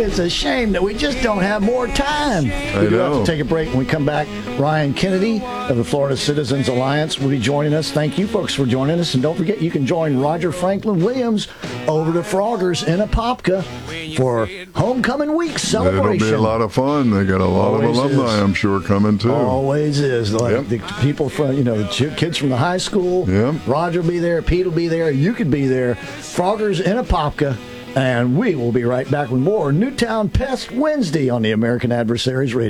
It's a shame that we just don't have more time. I We do have know. to take a break. When we come back, Ryan Kennedy of the Florida Citizens Alliance will be joining us. Thank you, folks, for joining us. And don't forget, you can join Roger Franklin Williams over to Froggers in Apopka for Homecoming Week celebration. It'll be a lot of fun. They got a lot Always of alumni, is. I'm sure, coming too. Always is. Like Yep. the people from, the kids from the high school. Yep. Roger will be there. Pete will be there. You could be there. Froggers in Apopka. And we will be right back with more Newtown Pest Wednesday on the American Adversaries Radio.